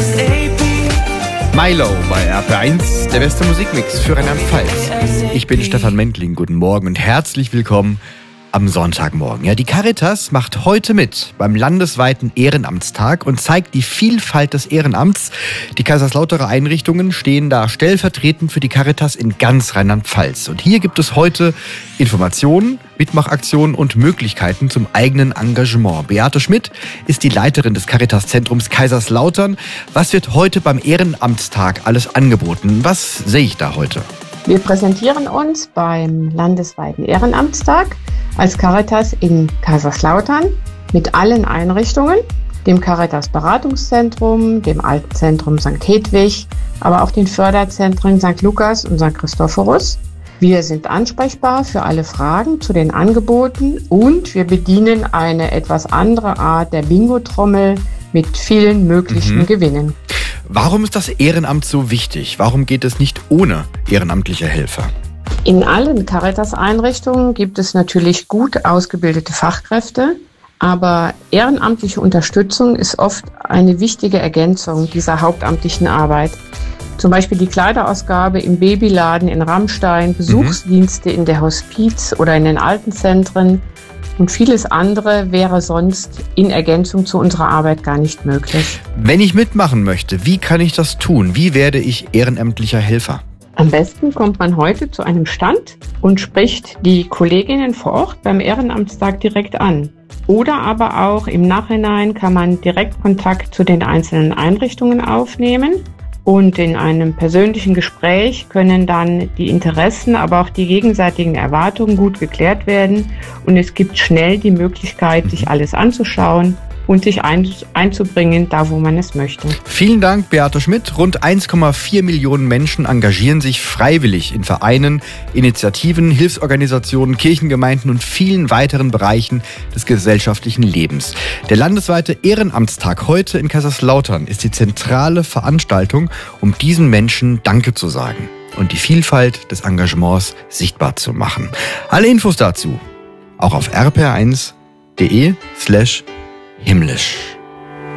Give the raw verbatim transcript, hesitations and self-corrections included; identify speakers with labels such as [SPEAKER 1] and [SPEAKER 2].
[SPEAKER 1] Milo bei R P eins, der beste Musikmix für Rheinland-Pfalz. Ich bin Stefan Mendling, guten Morgen und herzlich willkommen am Sonntagmorgen. Ja, die Caritas macht heute mit beim landesweiten Ehrenamtstag und zeigt die Vielfalt des Ehrenamts. Die Kaiserslauterer Einrichtungen stehen da stellvertretend für die Caritas in ganz Rheinland-Pfalz. Und hier gibt es heute Informationen, Mitmachaktionen und Möglichkeiten zum eigenen Engagement. Beate Schmidt ist die Leiterin des Caritas-Zentrums Kaiserslautern. Was wird heute beim Ehrenamtstag alles angeboten? Was sehe ich da heute?
[SPEAKER 2] Wir präsentieren uns beim landesweiten Ehrenamtstag als Caritas in Kaiserslautern mit allen Einrichtungen, dem Caritas-Beratungszentrum, dem Altenzentrum Sankt Hedwig, aber auch den Förderzentren Sankt Lukas und Sankt Christophorus. Wir sind ansprechbar für alle Fragen zu den Angeboten und wir bedienen eine etwas andere Art der Bingo-Trommel mit vielen möglichen mhm. Gewinnen.
[SPEAKER 1] Warum ist das Ehrenamt so wichtig? Warum geht es nicht ohne ehrenamtliche Helfer?
[SPEAKER 2] In allen Caritas-Einrichtungen gibt es natürlich gut ausgebildete Fachkräfte, aber ehrenamtliche Unterstützung ist oft eine wichtige Ergänzung dieser hauptamtlichen Arbeit. Zum Beispiel die Kleiderausgabe im Babyladen in Rammstein, Besuchsdienste mhm. in der Hospiz oder in den Altenzentren und vieles andere wäre sonst in Ergänzung zu unserer Arbeit gar nicht möglich.
[SPEAKER 1] Wenn ich mitmachen möchte, wie kann ich das tun? Wie werde ich ehrenamtlicher Helfer?
[SPEAKER 2] Am besten kommt man heute zu einem Stand und spricht die Kolleginnen vor Ort beim Ehrenamtstag direkt an. Oder aber auch im Nachhinein kann man direkt Kontakt zu den einzelnen Einrichtungen aufnehmen. Und in einem persönlichen Gespräch können dann die Interessen, aber auch die gegenseitigen Erwartungen gut geklärt werden. Und es gibt schnell die Möglichkeit, sich alles anzuschauen und sich ein, einzubringen, da wo man es möchte.
[SPEAKER 1] Vielen Dank, Beate Schmidt. Rund eins Komma vier Millionen Menschen engagieren sich freiwillig in Vereinen, Initiativen, Hilfsorganisationen, Kirchengemeinden und vielen weiteren Bereichen des gesellschaftlichen Lebens. Der landesweite Ehrenamtstag heute in Kaiserslautern ist die zentrale Veranstaltung, um diesen Menschen Danke zu sagen und die Vielfalt des Engagements sichtbar zu machen. Alle Infos dazu auch auf r p eins punkt d e slash himmlisch.